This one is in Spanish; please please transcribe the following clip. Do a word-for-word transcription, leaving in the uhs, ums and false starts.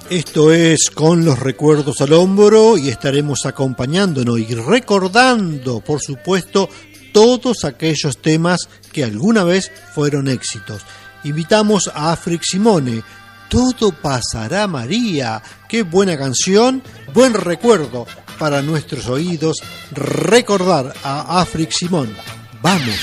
Esto es Con los Recuerdos al Hombro y estaremos acompañándonos y recordando, por supuesto, todos aquellos temas que alguna vez fueron éxitos. Invitamos a Afric Simone, Todo pasará María, qué buena canción, buen recuerdo para nuestros oídos, recordar a Afric Simone. ¡Vamos!